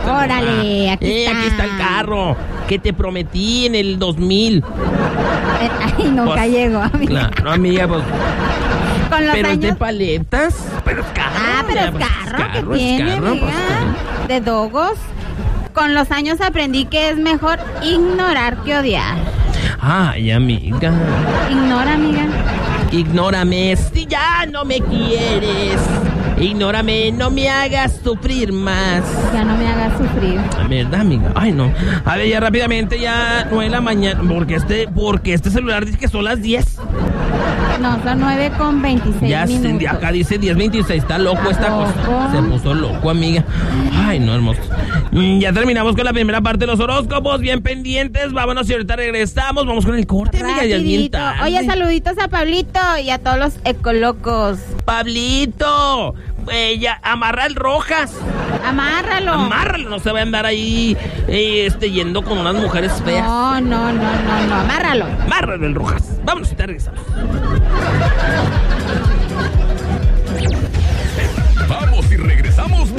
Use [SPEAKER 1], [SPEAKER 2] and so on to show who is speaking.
[SPEAKER 1] Órale, aquí
[SPEAKER 2] está el carro que te prometí en el 2000.
[SPEAKER 1] Ay, nunca
[SPEAKER 2] Pues,
[SPEAKER 1] llego, amiga.
[SPEAKER 2] Claro, amiga, pues.
[SPEAKER 1] Con los
[SPEAKER 2] Pero
[SPEAKER 1] años...
[SPEAKER 2] es de paletas. Pero es carro.
[SPEAKER 1] Ah, pero es carro, que tiene, amiga.
[SPEAKER 2] Pues,
[SPEAKER 1] De dogos. Con los años aprendí que es mejor ignorar que odiar.
[SPEAKER 2] ay, amiga.
[SPEAKER 1] Ignora, amiga.
[SPEAKER 2] Ignórame si ya no me quieres. Ignórame, no me hagas sufrir más.
[SPEAKER 1] Ya no me hagas sufrir.
[SPEAKER 2] ¿Verdad, amiga? Ay, no. A ver, ya rápidamente, ya 9 de la mañana. Porque este celular dice que son las 10.
[SPEAKER 1] No, son 9:26
[SPEAKER 2] Ya
[SPEAKER 1] minutos.
[SPEAKER 2] acá dice 10:26. Está loco
[SPEAKER 1] ¿A
[SPEAKER 2] esta cosa.
[SPEAKER 1] poco?
[SPEAKER 2] Se puso loco, amiga. Ay, no, hermoso. Ya terminamos con la primera parte de los horóscopos. Bien pendientes. Vámonos y ahorita regresamos. Vamos con el corte, amiga. Ya es bien
[SPEAKER 1] Rapidito.
[SPEAKER 2] tarde.
[SPEAKER 1] Oye, saluditos a Pablito y a todos los ecolocos.
[SPEAKER 2] Pablito. Ya, amarra el Rojas.
[SPEAKER 1] Amárralo.
[SPEAKER 2] Amárralo. No se va a andar ahí yendo con unas mujeres feas.
[SPEAKER 1] No. Amárralo.
[SPEAKER 2] Amárralo el Rojas. Vámonos y te regresamos.